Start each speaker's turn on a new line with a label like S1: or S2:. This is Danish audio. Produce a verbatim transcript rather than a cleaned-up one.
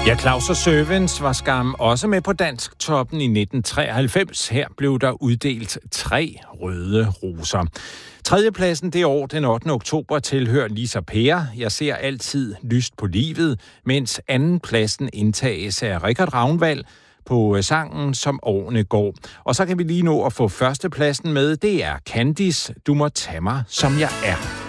S1: Ja, Claus og Servants var skam også med på Dansktoppen i nitten treoghalvfems. Her blev der uddelt tre røde roser. Tredjepladsen det år, den ottende oktober, tilhører Lisa Per. Jeg ser altid lyst på livet, mens andenpladsen indtages af Richard Ravnvald på sangen Som årene går. Og så kan vi lige nå at få førstepladsen med. Det er Candice, Du må tage mig, som jeg er.